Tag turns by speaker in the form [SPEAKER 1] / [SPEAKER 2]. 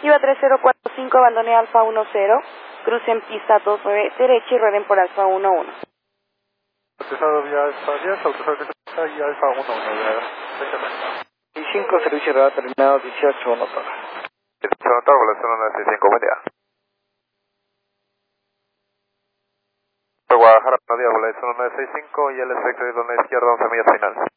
[SPEAKER 1] Iba 3045, abandone Alfa 10, cruce en pista 29 derecha y rueden por Alfa 11.
[SPEAKER 2] Autorizado vía Alfa 10, autorizado y Alfa 11,
[SPEAKER 3] y 5, servicio radar terminado 18, nota.
[SPEAKER 2] 18 nota, volación 965, buen día. Guadalajara, buenos días, volación 965 y el efecto de izquierda 11 millas final.